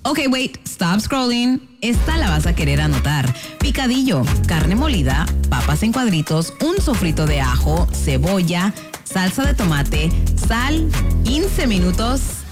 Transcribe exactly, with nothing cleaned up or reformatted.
Ok, wait, stop scrolling. Esta la vas a querer anotar. Picadillo, carne molida, papas en cuadritos, un sofrito de ajo, cebolla, salsa de tomate, sal, quince minutos